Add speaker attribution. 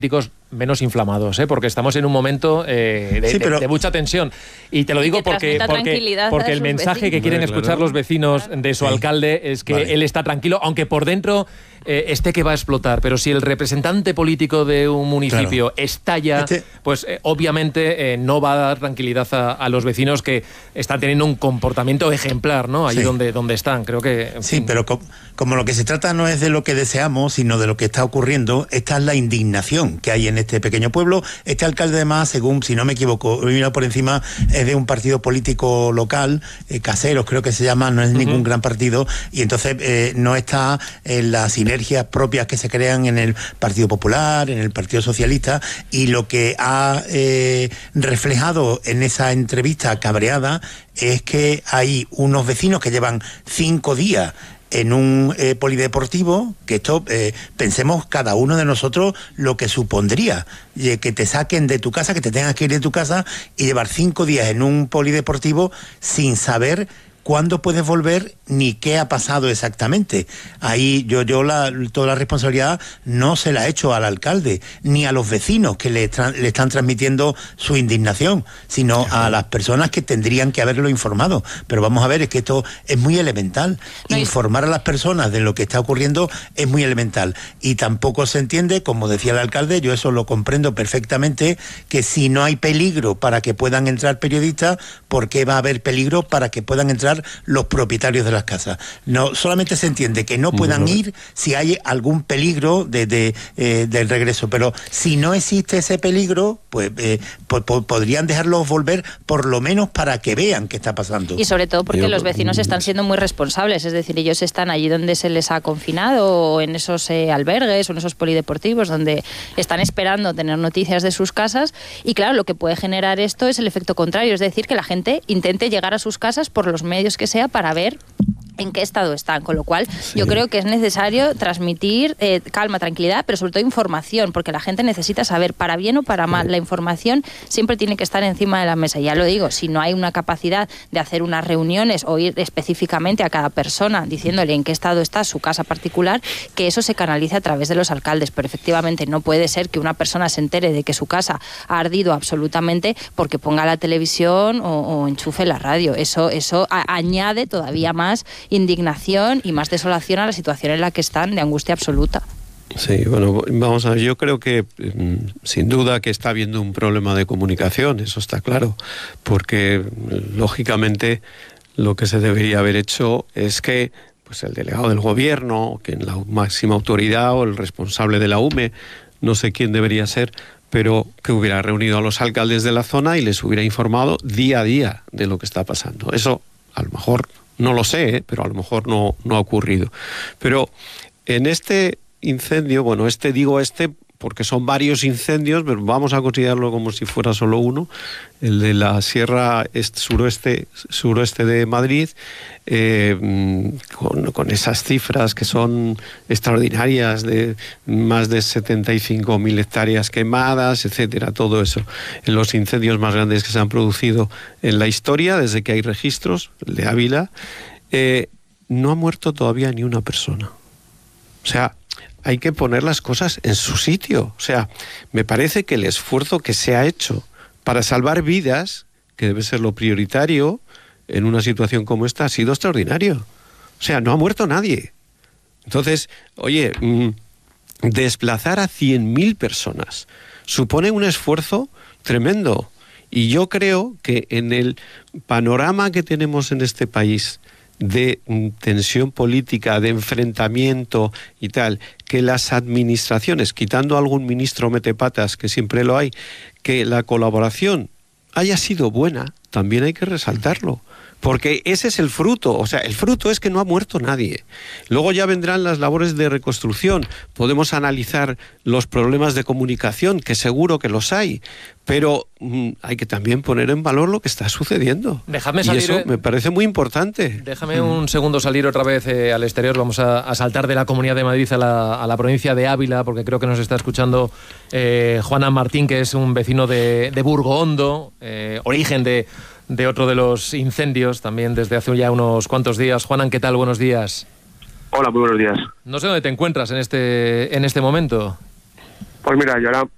Speaker 1: políticos menos inflamados, porque estamos en un momento de mucha tensión. Y te lo digo porque el mensaje que quieren escuchar los vecinos de su alcalde es que él está tranquilo, aunque por dentro esté que va a explotar. Pero si el representante político de un municipio estalla, pues obviamente no va a dar tranquilidad a los vecinos que están teniendo un comportamiento ejemplar, ¿no? Allí donde están. Creo que...
Speaker 2: Sí, pero como lo que se trata no es de lo que deseamos, sino de lo que está ocurriendo, esta es la indignación que hay en este pequeño pueblo. Este alcalde, además, según, si no me equivoco, he mirado por encima, es de un partido político local, Caseros creo que se llama, no es ningún gran partido, y entonces no está en las sinergias propias que se crean en el Partido Popular, en el Partido Socialista, y lo que ha reflejado en esa entrevista cabreada es que hay unos vecinos que llevan 5 días en un polideportivo, que esto, pensemos cada uno de nosotros lo que supondría, que te saquen de tu casa, que te tengas que ir de tu casa y llevar 5 días en un polideportivo sin saber cuándo puedes volver ni qué ha pasado exactamente. Ahí toda la responsabilidad no se la he hecho al alcalde ni a los vecinos que le están transmitiendo su indignación, sino a las personas que tendrían que haberlo informado. Pero vamos a ver, es que esto es muy elemental. Informar a las personas de lo que está ocurriendo es muy elemental. Y tampoco se entiende, como decía el alcalde, yo eso lo comprendo perfectamente, que si no hay peligro para que puedan entrar periodistas, ¿por qué va a haber peligro para que puedan entrar los propietarios de las casas? No, solamente se entiende que no puedan ir si hay algún peligro del regreso, pero si no existe ese peligro, pues podrían dejarlos volver por lo menos para que vean qué está pasando.
Speaker 3: Y sobre todo porque los vecinos están siendo muy responsables, es decir, ellos están allí donde se les ha confinado, o en esos albergues o en esos polideportivos donde están esperando tener noticias de sus casas, y claro, lo que puede generar esto es el efecto contrario, es decir, que la gente intente llegar a sus casas por los medios que sea para ver en qué estado están, con lo cual yo creo que es necesario transmitir calma, tranquilidad, pero sobre todo información, porque la gente necesita saber, para bien o para mal. La información siempre tiene que estar encima de la mesa, ya lo digo, si no hay una capacidad de hacer unas reuniones o ir específicamente a cada persona diciéndole en qué estado está su casa particular, que eso se canalice a través de los alcaldes, pero efectivamente no puede ser que una persona se entere de que su casa ha ardido absolutamente porque ponga la televisión o enchufe la radio. Eso añade todavía más indignación y más desolación a la situación en la que están, de angustia absoluta.
Speaker 4: Sí, bueno, vamos a ver, yo creo que sin duda que está habiendo un problema de comunicación, eso está claro, porque lógicamente lo que se debería haber hecho es que pues el delegado del gobierno, que en la máxima autoridad, o el responsable de la UME, no sé quién debería ser, pero que hubiera reunido a los alcaldes de la zona y les hubiera informado día a día de lo que está pasando. Eso a lo mejor no lo sé, pero a lo mejor no ha ocurrido. Pero en este incendio, bueno, digo porque son varios incendios, pero vamos a considerarlo como si fuera solo uno, el de la sierra suroeste de Madrid, con esas cifras que son extraordinarias, de más de 75.000 hectáreas quemadas, etcétera, todo eso. En los incendios más grandes que se han producido en la historia, desde que hay registros, el de Ávila, no ha muerto todavía ni una persona. O sea, hay que poner las cosas en su sitio. O sea, me parece que el esfuerzo que se ha hecho para salvar vidas, que debe ser lo prioritario en una situación como esta, ha sido extraordinario. O sea, no ha muerto nadie. Entonces, oye, desplazar a 100.000 personas supone un esfuerzo tremendo. Y yo creo que en el panorama que tenemos en este país de tensión política, de enfrentamiento y tal, que las administraciones, quitando algún ministro metepatas, que siempre lo hay, que la colaboración haya sido buena, también hay que resaltarlo. Porque ese es el fruto, o sea, el fruto es que no ha muerto nadie. Luego ya vendrán las labores de reconstrucción, podemos analizar los problemas de comunicación, que seguro que los hay, pero hay que también poner en valor lo que está sucediendo.
Speaker 1: Déjame salir,
Speaker 4: y eso me parece muy importante.
Speaker 1: Déjame un segundo salir otra vez al exterior. Vamos a saltar de la Comunidad de Madrid a la provincia de Ávila, porque creo que nos está escuchando Juanan Martín, que es un vecino de Burgohondo, origen de otro de los incendios, también desde hace ya unos cuantos días. Juanan, ¿qué tal? Buenos días.
Speaker 5: Hola, muy buenos días.
Speaker 1: No sé dónde te encuentras en este momento.
Speaker 5: Pues mira, yo